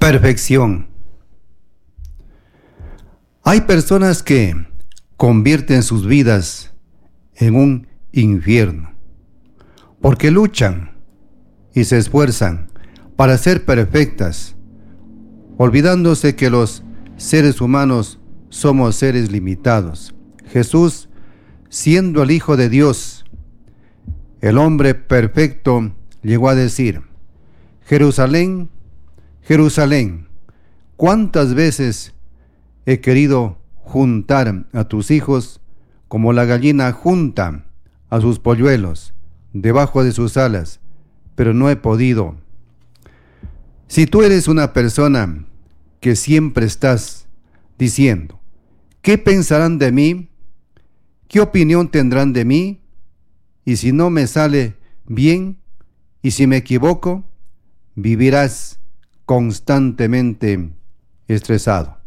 Perfección. Hay personas que convierten sus vidas en un infierno porque luchan y se esfuerzan para ser perfectas, olvidándose que los seres humanos somos seres limitados. Jesús, siendo el Hijo de Dios, el hombre perfecto, llegó a decir: Jerusalén, Jerusalén, ¿cuántas veces he querido juntar a tus hijos como la gallina junta a sus polluelos debajo de sus alas, pero no he podido? Si tú eres una persona que siempre estás diciendo: ¿qué pensarán de mí? ¿Qué opinión tendrán de mí? Y si no me sale bien, y si me equivoco, vivirás constantemente estresado.